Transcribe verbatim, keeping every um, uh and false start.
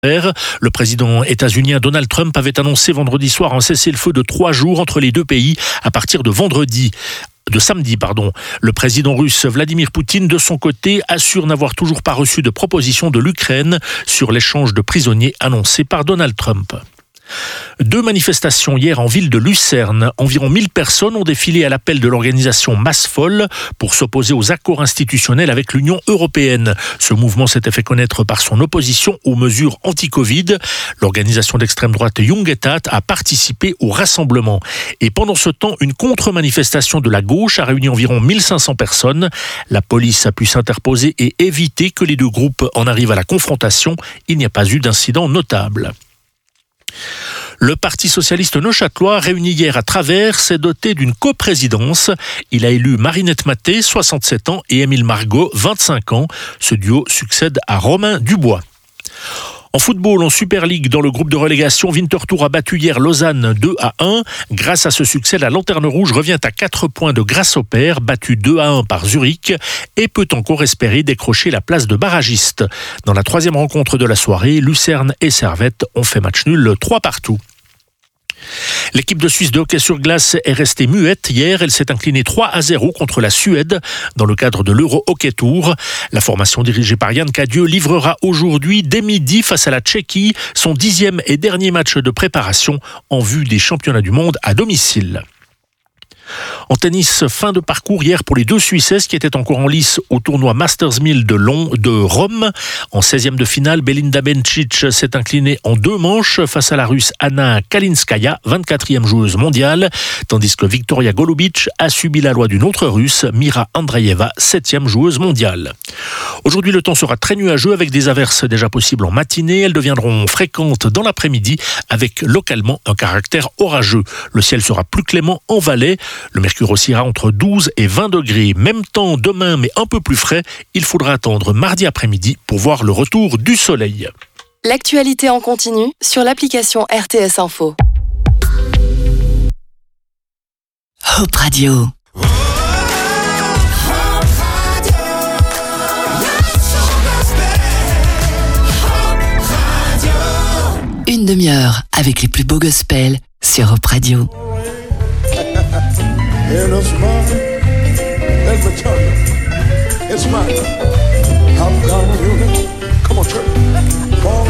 Le président états-unien Donald Trump avait annoncé vendredi soir un cessez-le-feu de trois jours entre les deux pays à partir de vendredi. de samedi, pardon. Le président russe Vladimir Poutine, de son côté, assure n'avoir toujours pas reçu de proposition de l'Ukraine sur l'échange de prisonniers annoncé par Donald Trump. Deux manifestations hier en ville de Lucerne. Environ mille personnes ont défilé à l'appel de l'organisation Massfolle pour s'opposer aux accords institutionnels avec l'Union européenne. Ce mouvement s'était fait connaître par son opposition aux mesures anti-Covid. L'organisation d'extrême droite Jungetat a participé au rassemblement. Et pendant ce temps, une contre-manifestation de la gauche a réuni environ mille cinq cents personnes. La police a pu s'interposer et éviter que les deux groupes en arrivent à la confrontation. Il n'y a pas eu d'incident notable. Le Parti socialiste neuchâtelois, réuni hier à Travers, s'est doté d'une coprésidence. Il a élu Marinette Maté, soixante-sept ans, et Émile Margot, vingt-cinq ans. Ce duo succède à Romain Dubois. En football, en Super League, dans le groupe de relégation, Winterthur a battu hier Lausanne deux à un. Grâce à ce succès, la Lanterne Rouge revient à quatre points de Grasshopper, battu deux à un par Zurich, et peut encore espérer décrocher la place de barragiste. Dans la troisième rencontre de la soirée, Lucerne et Servette ont fait match nul trois partout. L'équipe de Suisse de hockey sur glace est restée muette hier. Elle s'est inclinée trois à zéro contre la Suède dans le cadre de l'Euro Hockey Tour. La formation dirigée par Yann Cadieux livrera aujourd'hui dès midi face à la Tchéquie son dixième et dernier match de préparation en vue des championnats du monde à domicile. En tennis, fin de parcours hier pour les deux Suissesses qui étaient encore en lice au tournoi Masters mille de, Long, de Rome. En seizième de finale, Belinda Bencic s'est inclinée en deux manches face à la Russe Anna Kalinskaya, vingt-quatrième joueuse mondiale, tandis que Victoria Golubic a subi la loi d'une autre Russe, Mira Andreeva, septième joueuse mondiale. Aujourd'hui, le temps sera très nuageux avec des averses déjà possibles en matinée. Elles deviendront fréquentes dans l'après-midi avec localement un caractère orageux. Le ciel sera plus clément en Valais. Le mercure oscillera entre douze et vingt degrés. Même temps demain, mais un peu plus frais. Il faudra attendre mardi après-midi pour voir le retour du soleil. L'actualité en continu sur l'application R T S Info. Hope Radio. Une demi-heure avec les plus beaux gospels sur Hope Radio. And it's mine, let me tell you, it's mine. I'm gonna do it. Come on, church.